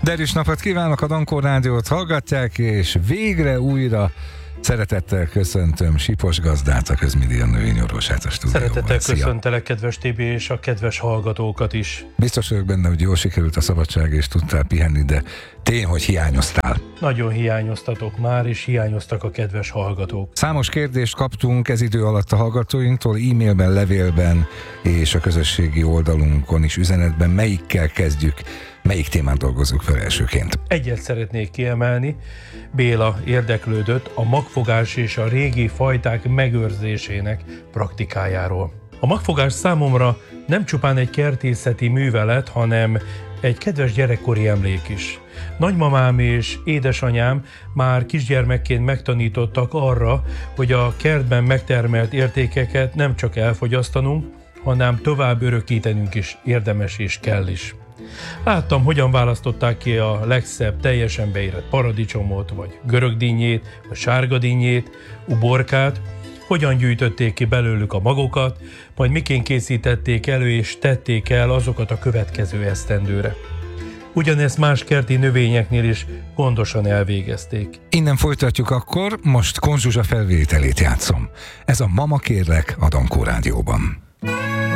Derűs napot kívánok, a Dankó Rádiót hallgatják, és végre újra szeretettel köszöntöm Sipos Gazdát, a Közmédia növényorvosát a stúdióban. Szeretettel köszöntelek, kedves Tibi, és a kedves hallgatókat is. Biztos vagyok benne, hogy jól sikerült a szabadság, és tudtál pihenni, de tény, hogy hiányoztál. Nagyon hiányoztatok már, és hiányoztak a kedves hallgatók. Számos kérdést kaptunk ez idő alatt a hallgatóinktól, e-mailben, levélben, és a közösségi oldalunkon is üzenetben. Melyikkel kezdjük? Melyik témát dolgozzuk fel elsőként? Egyet szeretnék kiemelni. Béla érdeklődött a magfogás és a régi fajták megőrzésének praktikájáról. A magfogás számomra nem csupán egy kertészeti művelet, hanem egy kedves gyerekkori emlék is. Nagymamám és édesanyám már kisgyermekként megtanítottak arra, hogy a kertben megtermelt értékeket nem csak elfogyasztanunk, hanem tovább örökítenünk is érdemes és kell is. Láttam, hogyan választották ki a legszebb, teljesen beérett paradicsomot, vagy görögdínyét, vagy sárgadínyét, uborkát, hogyan gyűjtötték ki belőlük a magokat, majd miként készítették elő és tették el azokat a következő esztendőre. Ugyanezt más kerti növényeknél is gondosan elvégezték. Innen folytatjuk akkor, most Konzsuzsa felvételét játszom. Ez a Mama kérlek a Dankó Rádióban.